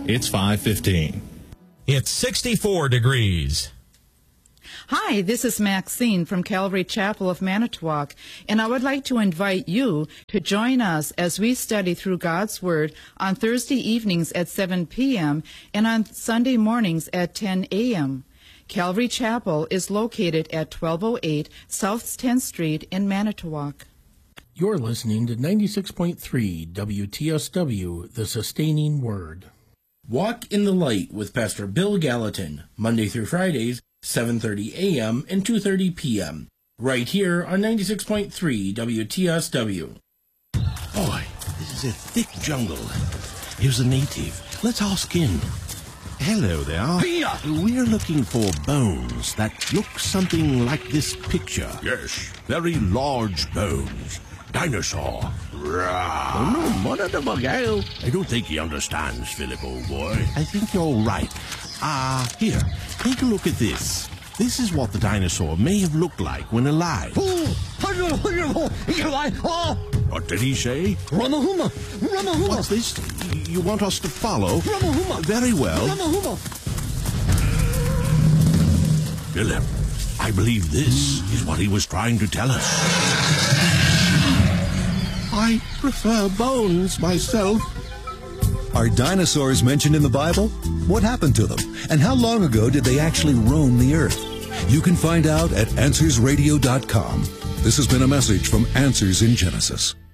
It's 5:15. It's 64 degrees. Hi, this is Maxine from Calvary Chapel of Manitowoc, and I would like to invite you to join us as we study through God's Word on Thursday evenings at 7 p.m. and on Sunday mornings at 10 a.m. Calvary Chapel is located at 1208 South 10th Street in Manitowoc. You're listening to 96.3 WTSW, The Sustaining Word. Walk in the Light with Pastor Bill Gallatin, Monday through Fridays, 7:30 a.m. and 2:30 p.m. right here on 96.3 WTSW. Boy, this is a thick jungle. Here's a native. Let's ask him. Hello there. We're looking for bones that look something like this picture. Yes, very large bones. Dinosaur. I don't think he understands, Philip, old boy. I think you're right. Here, take a look at this. This is what the dinosaur may have looked like when alive. What did he say? What's this? You want us to follow? Very well. Philip, I believe this is what he was trying to tell us. I prefer bones myself. Are dinosaurs mentioned in the Bible? What happened to them? And how long ago did they actually roam the earth? You can find out at AnswersRadio.com. This has been a message from Answers in Genesis.